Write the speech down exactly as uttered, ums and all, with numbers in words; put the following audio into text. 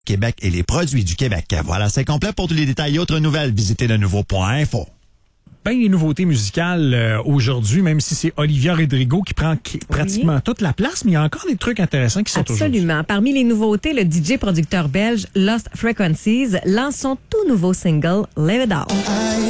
Québec et les produits du Québec. Voilà, c'est complet. Pour tous les détails et autres nouvelles, visitez le nouveau point info. Ben, les nouveautés musicales euh, aujourd'hui, même si c'est Olivia Rodrigo qui prend qui, pratiquement oui. toute la place, mais il y a encore des trucs intéressants qui sont aujourd'hui. Absolument. Parmi les nouveautés, le D J producteur belge Lost Frequencies lance son tout nouveau single Live It Out.